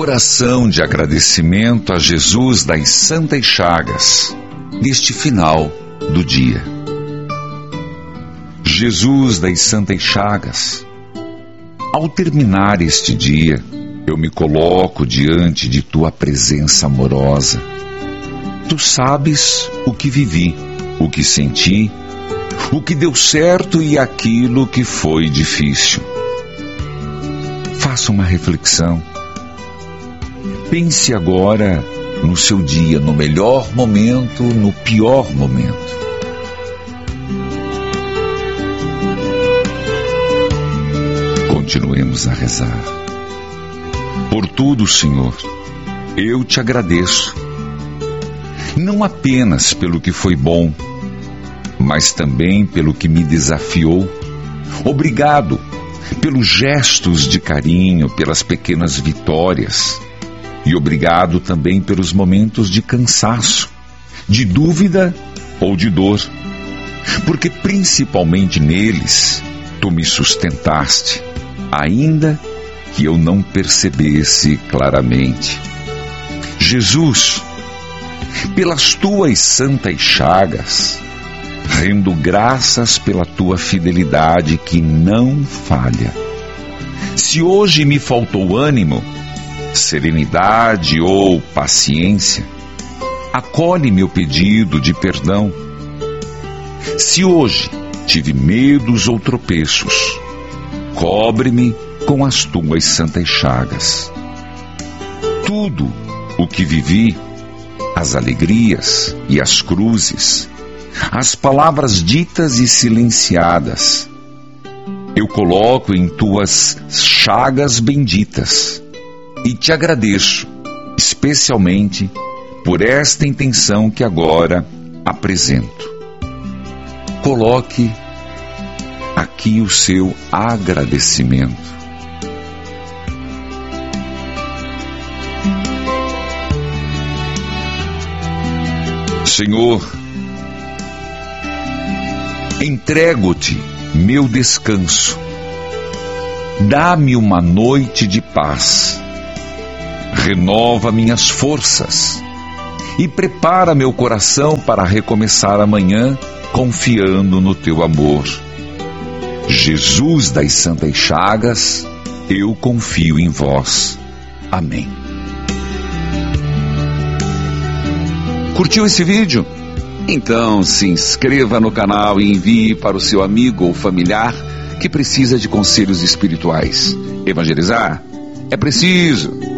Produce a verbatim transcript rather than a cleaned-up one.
Oração de agradecimento a Jesus das Santas Chagas, neste final do dia. Jesus das Santas Chagas, ao terminar este dia, eu me coloco diante de tua presença amorosa. Tu sabes o que vivi, o que senti, o que deu certo e aquilo que foi difícil. Faça uma reflexão. Pense agora no seu dia, no melhor momento, no pior momento. Continuemos a rezar. Por tudo, Senhor, eu te agradeço. Não apenas pelo que foi bom, mas também pelo que me desafiou. Obrigado pelos gestos de carinho, pelas pequenas vitórias. E obrigado também pelos momentos de cansaço, de dúvida ou de dor. Porque principalmente neles, tu me sustentaste, ainda que eu não percebesse claramente. Jesus, pelas tuas santas chagas, rendo graças pela tua fidelidade que não falha. Se hoje me faltou ânimo, serenidade ou paciência, acolhe meu pedido de perdão. Se hoje tive medos ou tropeços, cobre-me com as tuas santas chagas. Tudo o que vivi, as alegrias e as cruzes, as palavras ditas e silenciadas, eu coloco em tuas chagas benditas e te agradeço, especialmente por esta intenção que agora apresento. Coloque aqui o seu agradecimento. Senhor, entrego-te meu descanso. Dá-me uma noite de paz. Renova minhas forças e prepara meu coração para recomeçar amanhã confiando no teu amor. Jesus das Santas Chagas, eu confio em vós. Amém. Curtiu esse vídeo? Então se inscreva no canal e envie para o seu amigo ou familiar que precisa de conselhos espirituais. Evangelizar é preciso.